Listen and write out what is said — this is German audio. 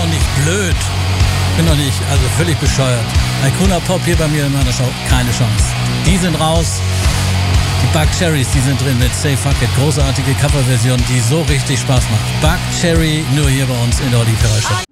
nicht blöd. Bin doch nicht, also völlig bescheuert. Icona Pop hier bei mir in meiner Show, keine Chance. Die sind raus. Die Buckcherrys, die sind drin mit Say Fuck It. Großartige Coverversion, die so richtig Spaß macht. Buckcherry nur hier bei uns in der Olli Ferrari Show.